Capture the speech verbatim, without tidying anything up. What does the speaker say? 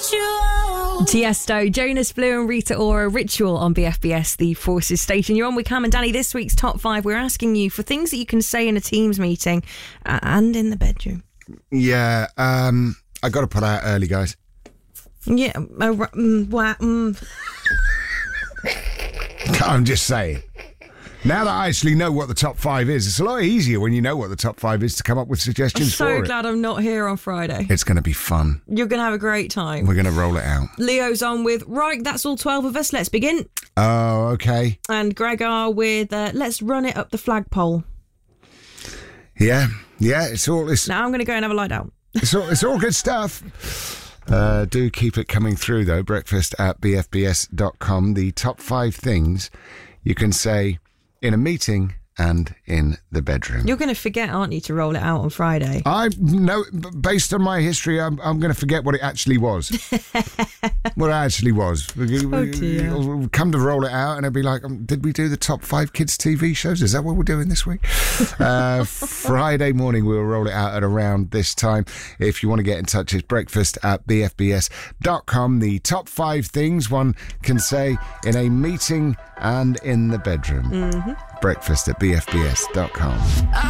Ritual. Tiesto, Jonas Blue and Rita Ora, Ritual on B F B S, the Forces station. You're on with Cam and Danny. This week's top five, we're asking you for things that you can say in a Teams meeting uh, and in the bedroom. Yeah, um, I got to put out early, guys. Yeah, uh, mm, well, mm. I'm just saying. Now that I actually know what the top five is, it's a lot easier when you know what the top five is to come up with suggestions I'm so for it. glad I'm not here on Friday. It's going to be fun. You're going to have a great time. We're going to roll it out. Leo's on with, right, that's all twelve of us, let's begin. Oh, okay. And Greg are with, uh, let's run it up the flagpole. Yeah, yeah, it's all... It's, Now I'm going to go and have a lie down. it's, all, it's all good stuff. Uh, do keep it coming through, though. Breakfast at b f b s dot com. The top five things you can say in a meeting and in the bedroom. You're going to forget, aren't you, to roll it out on Friday? I know, based on my history, I'm, I'm going to forget what it actually was. What it actually was. Oh, dear. We'll come to roll it out and it'll be like, um, did we do the top five kids' T V shows? Is that what we're doing this week? uh, Friday morning, we'll roll it out at around this time. If you want to get in touch, it's breakfast at b f b s dot com. The top five things one can say in a meeting and in the bedroom. Mm-hmm. Breakfast at b f b s dot com.